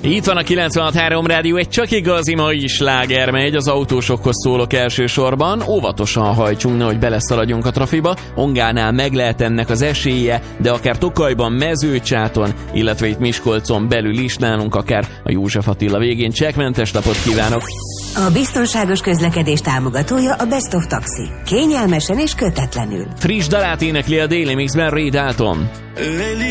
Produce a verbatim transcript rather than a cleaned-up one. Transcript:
Itt van a kilencvenhat három rádió, egy csak igazi mai sláger megy, az autósokhoz szólok elsősorban. Óvatosan hajtsunk, nehogy beleszaladjunk a trafiba. Ongánál meg lehet ennek az esélye, de akár Tokajban, Mezőcsáton, illetve itt Miskolcon belül is nálunk, akár a József Attila végén. Csekkmentes napot kívánok! A biztonságos közlekedés támogatója a Best of Taxi. Kényelmesen és kötetlenül. Friss dalát énekli a Daily Mixben Ray Dalton.